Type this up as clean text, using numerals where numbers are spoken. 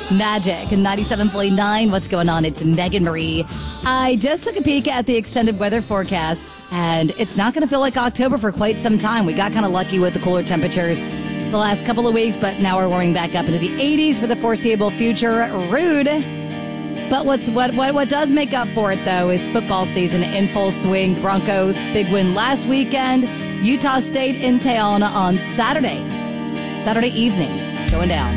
Magic 97.9. What's going on? It's Megan Marie. I just took a peek at the extended weather forecast, and it's not going to feel like October for quite some time. We got kind of lucky with the cooler temperatures the last couple of weeks, but now we're warming back up into the 80s for the foreseeable future. Rude. But what does make up for it, though, is football season in full swing. Broncos, big win last weekend. Utah State in town on Saturday evening, going down.